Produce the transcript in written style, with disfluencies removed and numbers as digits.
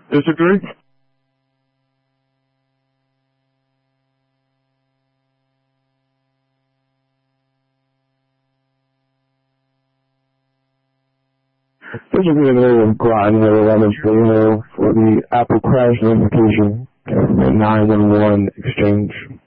Disagree? Disagree in the area of Groton, where 11 for the Apple crash notification at 911 exchange.